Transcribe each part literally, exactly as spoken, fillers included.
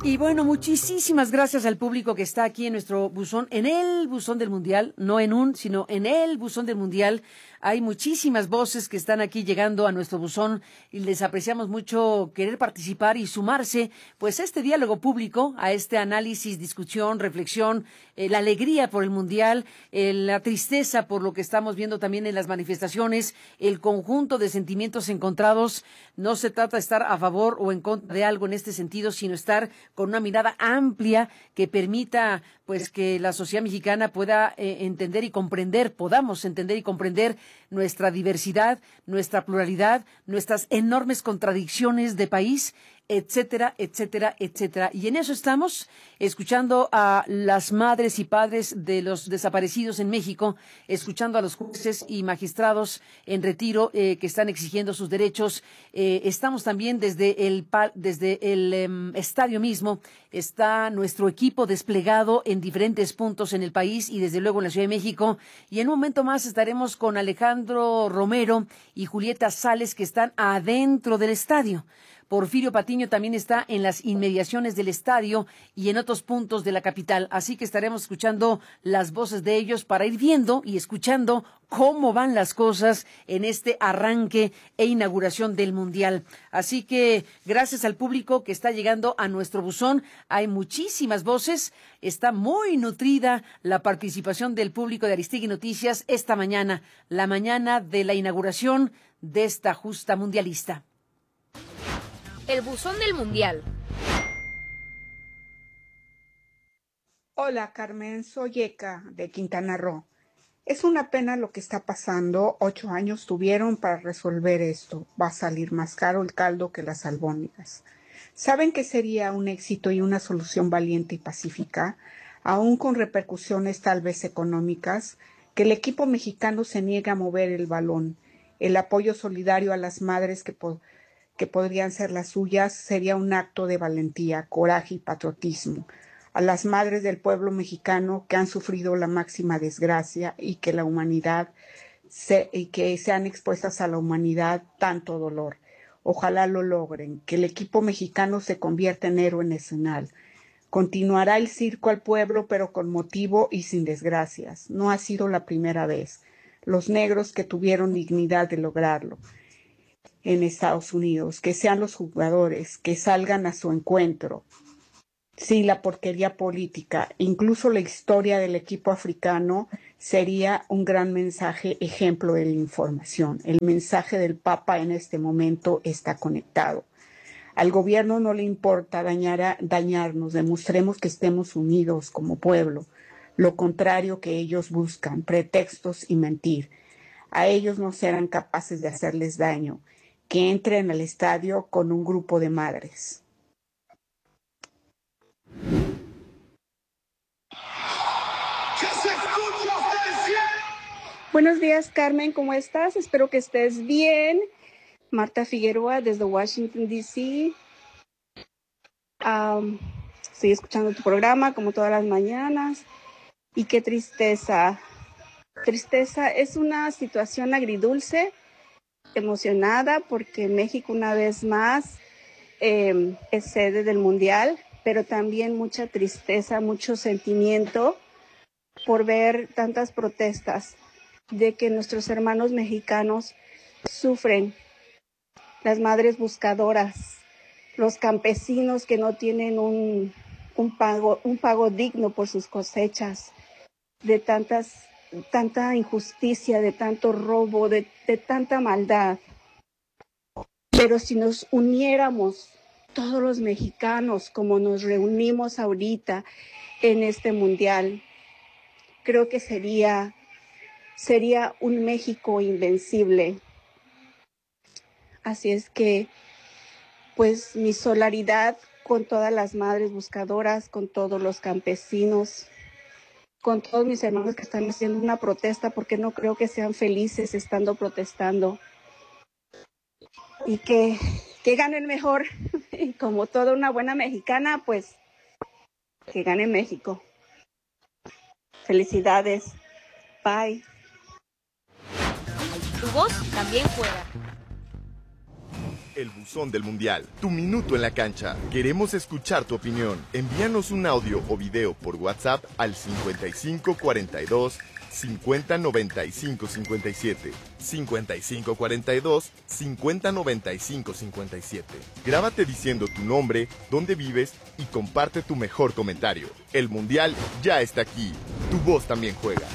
Y bueno, muchísimas gracias al público que está aquí en nuestro buzón, en el buzón del Mundial, no en un, sino en el buzón del Mundial. Hay muchísimas voces que están aquí llegando a nuestro buzón y les apreciamos mucho querer participar y sumarse pues a este diálogo público, a este análisis, discusión, reflexión, eh, la alegría por el Mundial, eh, la tristeza por lo que estamos viendo también en las manifestaciones, el conjunto de sentimientos encontrados. No se trata de estar a favor o en contra de algo en este sentido, sino estar con una mirada amplia que permita pues que la sociedad mexicana pueda eh, entender y comprender, podamos entender y comprender nuestra diversidad, nuestra pluralidad, nuestras enormes contradicciones de país, etcétera, etcétera, etcétera. Y en eso estamos, escuchando a las madres y padres de los desaparecidos en México, escuchando a los jueces y magistrados en retiro eh, que están exigiendo sus derechos. Eh, estamos también desde el desde el eh, estadio mismo, está nuestro equipo desplegado en diferentes puntos en el país y desde luego en la Ciudad de México. Y en un momento más estaremos con Alejandro Romero y Julieta Sales, que están adentro del estadio. Porfirio Patiño también está en las inmediaciones del estadio y en otros puntos de la capital. Así que estaremos escuchando las voces de ellos para ir viendo y escuchando cómo van las cosas en este arranque e inauguración del Mundial. Así que gracias al público que está llegando a nuestro buzón. Hay muchísimas voces. Está muy nutrida la participación del público de Aristegui Noticias esta mañana, la mañana de la inauguración de esta justa mundialista. El buzón del Mundial. Hola, Carmen, soy Eka de Quintana Roo. Es una pena lo que está pasando. Ocho años tuvieron para resolver esto. Va a salir más caro el caldo que las albóndigas. ¿Saben que sería un éxito y una solución valiente y pacífica, aún con repercusiones tal vez económicas, que el equipo mexicano se niegue a mover el balón? El apoyo solidario a las madres que po- que podrían ser las suyas, sería un acto de valentía, coraje y patriotismo. A las madres del pueblo mexicano que han sufrido la máxima desgracia y que la humanidad se, y que sean expuestas a la humanidad tanto dolor. Ojalá lo logren, que el equipo mexicano se convierta en héroe nacional. Continuará el circo al pueblo, pero con motivo y sin desgracias. No ha sido la primera vez. Los negros que tuvieron dignidad de lograrlo en Estados Unidos, que sean los jugadores, que salgan a su encuentro. Sí, la porquería política, incluso la historia del equipo africano sería un gran mensaje, ejemplo de la información. El mensaje del Papa en este momento está conectado. Al gobierno no le importa dañar a, dañarnos, demostremos que estemos unidos como pueblo. Lo contrario que ellos buscan, pretextos y mentir. A ellos no serán capaces de hacerles daño. Que entren al estadio con un grupo de madres. Buenos días, Carmen, ¿cómo estás? Espero que estés bien. Marta Figueroa desde Washington, D C Um, estoy escuchando tu programa como todas las mañanas y qué tristeza. Tristeza es una situación agridulce, emocionada porque México una vez más eh, es sede del Mundial, pero también mucha tristeza, mucho sentimiento por ver tantas protestas de que nuestros hermanos mexicanos sufren, las madres buscadoras, los campesinos que no tienen un, un pago, un pago digno por sus cosechas, de tantas, tanta injusticia, de tanto robo, de, de tanta maldad. Pero si nos uniéramos todos los mexicanos como nos reunimos ahorita en este mundial, creo que sería, sería un México invencible. Así es que, pues, mi solidaridad con todas las madres buscadoras, con todos los campesinos, con todos mis hermanos que están haciendo una protesta, porque no creo que sean felices estando protestando. Y que, que ganen mejor. Y como toda una buena mexicana, pues, que gane México. Felicidades. Bye. Tu voz también juega. El buzón del mundial, tu minuto en la cancha. Queremos escuchar tu opinión. Envíanos un audio o video por WhatsApp al cincuenta y cinco cuarenta y dos cincuenta noventa y cinco cincuenta y siete. cincuenta y cinco cuarenta y dos cincuenta noventa y cinco cincuenta y siete. Grábate diciendo tu nombre, dónde vives y comparte tu mejor comentario. El mundial ya está aquí. Tu voz también juega.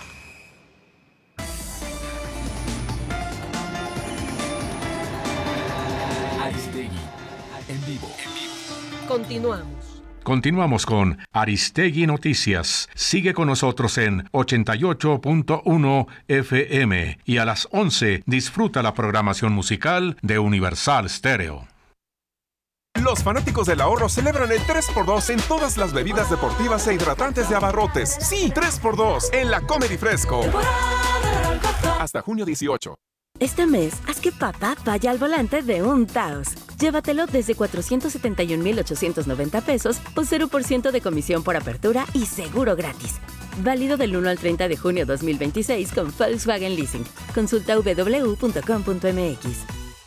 Aristegui, en vivo. Continuamos. Continuamos con Aristegui Noticias. Sigue con nosotros en ochenta y ocho punto uno F M y a las once disfruta la programación musical de Universal Stereo. Los fanáticos del ahorro celebran el tres por dos en todas las bebidas deportivas e hidratantes de Abarrotes. Sí, tres por dos en la Comedy Fresco. Hasta junio dieciocho. Este mes, haz que papá vaya al volante de un Taos. Llévatelo desde cuatrocientos setenta y un mil ochocientos noventa pesos o cero por ciento de comisión por apertura y seguro gratis. Válido del uno al treinta de junio dos mil veintiséis con Volkswagen Leasing. Consulta w w w punto com punto m x.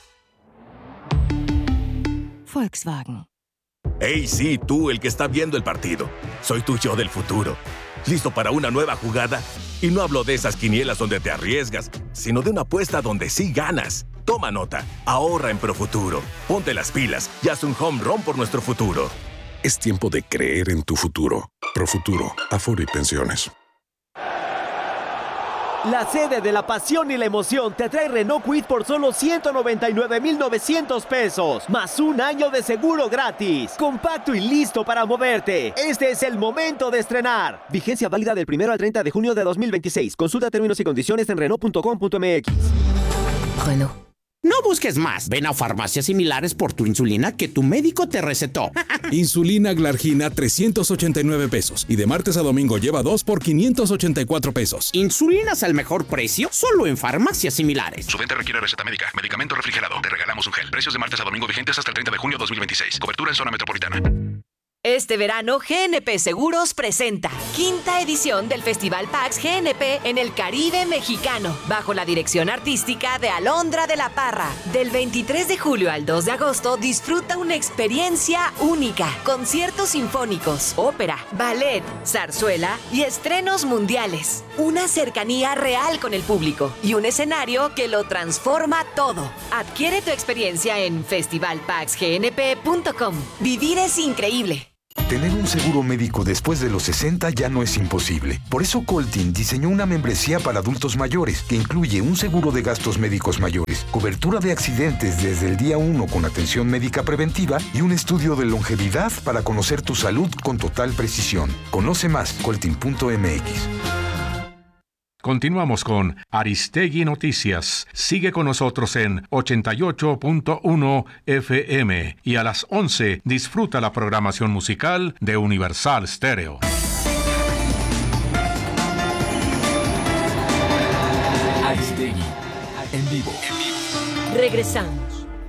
Volkswagen. Hey, sí, tú, el que está viendo el partido. Soy tu yo del futuro. ¿Listo para una nueva jugada? Y no hablo de esas quinielas donde te arriesgas, sino de una apuesta donde sí ganas. Toma nota, ahorra en Profuturo. Ponte las pilas y haz un home run por nuestro futuro. Es tiempo de creer en tu futuro. Profuturo, Afore y Pensiones. La sede de la pasión y la emoción te trae Renault Kwid por solo ciento noventa y nueve mil novecientos pesos, más un año de seguro gratis. Compacto y listo para moverte. Este es el momento de estrenar. Vigencia válida del primero al treinta de junio de dos mil veintiséis. Consulta términos y condiciones en renault punto com punto m x. Renault. No busques más. Ven a farmacias similares por tu insulina que tu médico te recetó. Insulina Glargina trescientos ochenta y nueve pesos. Y de martes a domingo lleva dos por quinientos ochenta y cuatro pesos. ¿Insulinas al mejor precio? Solo en farmacias similares. Su venta requiere receta médica. Medicamento refrigerado. Te regalamos un gel. Precios de martes a domingo vigentes hasta el treinta de junio de dos mil veintiséis. Cobertura en zona metropolitana. Este verano, G N P Seguros presenta quinta edición del Festival Pax G N P en el Caribe mexicano, bajo la dirección artística de Alondra de la Parra. Del veintitrés de julio al dos de agosto, disfruta una experiencia única. Conciertos sinfónicos, ópera, ballet, zarzuela y estrenos mundiales. Una cercanía real con el público y un escenario que lo transforma todo. Adquiere tu experiencia en festival pax g n p punto com. Vivir es increíble. Tener un seguro médico después de los sesenta ya no es imposible. Por eso Coltin diseñó una membresía para adultos mayores que incluye un seguro de gastos médicos mayores, cobertura de accidentes desde el día uno con atención médica preventiva y un estudio de longevidad para conocer tu salud con total precisión. Conoce más, coltin punto m x. Continuamos con Aristegui Noticias. Sigue con nosotros en ochenta y ocho punto uno F M y a las once disfruta la programación musical de Universal Stereo. Aristegui, en vivo. Regresamos.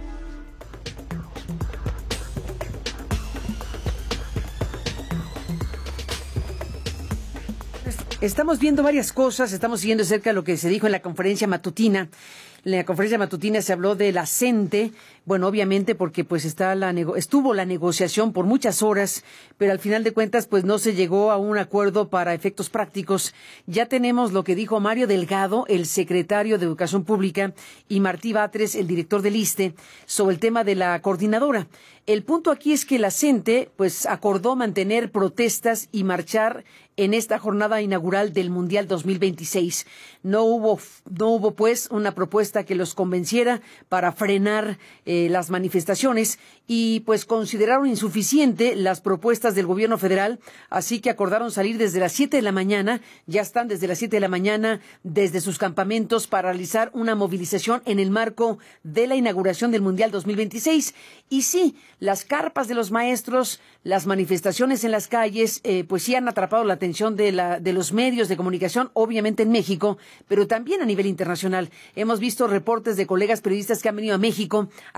Estamos viendo varias cosas, estamos siguiendo cerca de lo que se dijo en la conferencia matutina. En la conferencia matutina se habló de la CENTE, bueno, obviamente porque pues está la nego- estuvo la negociación por muchas horas, pero al final de cuentas pues no se llegó a un acuerdo para efectos prácticos. Ya tenemos lo que dijo Mario Delgado, el secretario de Educación Pública, y Martí Batres, el director del ISSSTE, sobre el tema de la coordinadora. El punto aquí es que la CENTE pues acordó mantener protestas y marchar en esta jornada inaugural del Mundial dos mil veintiséis. No hubo, no hubo pues una propuesta que los convenciera para frenar eh, las manifestaciones y pues consideraron insuficiente las propuestas del gobierno federal, así que acordaron salir desde las siete de la mañana, ya están desde las siete de la mañana desde sus campamentos para realizar una movilización en el marco de la inauguración del Mundial dos mil veintiséis. Y sí, las carpas de los maestros, las manifestaciones en las calles, eh, pues sí han atrapado la atención de, la, de los medios de comunicación, obviamente en México, pero también a nivel internacional. Hemos visto reportes de colegas periodistas que han venido a México a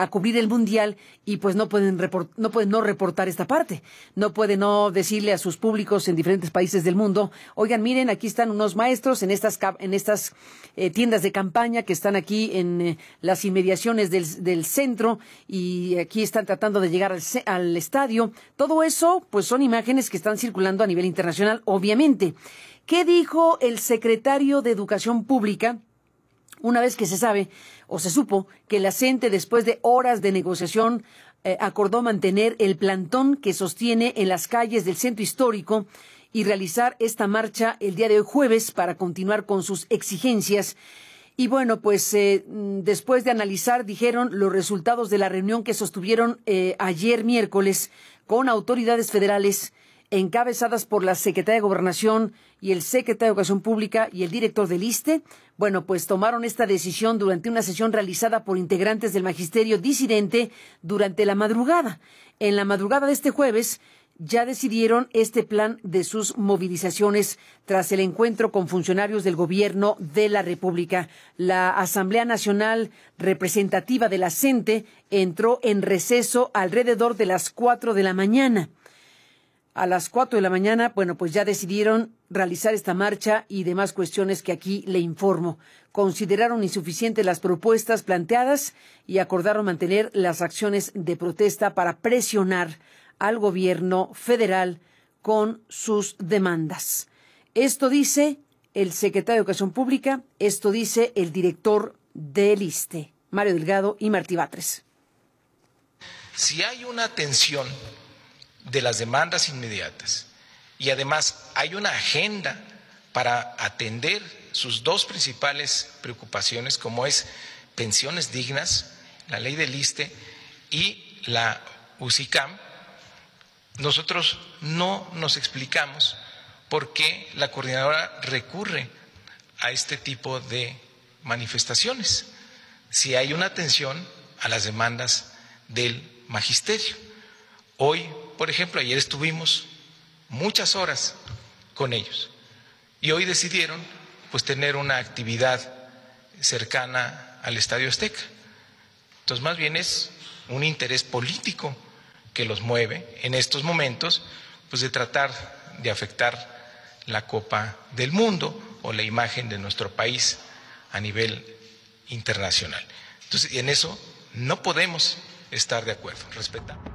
a cubrir el Mundial y pues no pueden, report, no pueden no reportar esta parte. No pueden no decirle a sus públicos en diferentes países del mundo, oigan, miren, aquí están unos maestros en estas, en estas eh, tiendas de campaña que están aquí en eh, las inmediaciones del, del centro y aquí están tratando de llegar al, al estadio. Todo eso pues son imágenes que están circulando a nivel internacional, obviamente. ¿Qué dijo el secretario de Educación Pública una vez que se sabe o se supo que la CENTE, después de horas de negociación, eh, acordó mantener el plantón que sostiene en las calles del centro histórico y realizar esta marcha el día de hoy jueves para continuar con sus exigencias? Y bueno, pues eh, después de analizar, dijeron, los resultados de la reunión que sostuvieron eh, ayer miércoles con autoridades federales encabezadas por la Secretaría de Gobernación y el Secretario de Educación Pública y el director del ISSSTE, bueno, pues tomaron esta decisión durante una sesión realizada por integrantes del magisterio disidente durante la madrugada. En la madrugada de este jueves ya decidieron este plan de sus movilizaciones tras el encuentro con funcionarios del Gobierno de la República. La Asamblea Nacional Representativa de la CENTE entró en receso alrededor de las cuatro de la mañana. A las cuatro de la mañana, bueno, pues ya decidieron realizar esta marcha y demás cuestiones que aquí le informo. Consideraron insuficientes las propuestas planteadas y acordaron mantener las acciones de protesta para presionar al gobierno federal con sus demandas. Esto dice el secretario de Educación Pública, esto dice el director del ISSSTE, Mario Delgado y Martí Batres. Si hay una tensión de las demandas inmediatas y además hay una agenda para atender sus dos principales preocupaciones, como es pensiones dignas, la ley del ISSSTE y la UCICAM, nosotros no nos explicamos por qué la coordinadora recurre a este tipo de manifestaciones, si hay una atención a las demandas del magisterio. Hoy, por ejemplo, ayer estuvimos muchas horas con ellos y hoy decidieron pues tener una actividad cercana al Estadio Azteca. Entonces, más bien es un interés político que los mueve en estos momentos, pues de tratar de afectar la Copa del Mundo o la imagen de nuestro país a nivel internacional. Entonces, en eso no podemos estar de acuerdo, respetamos.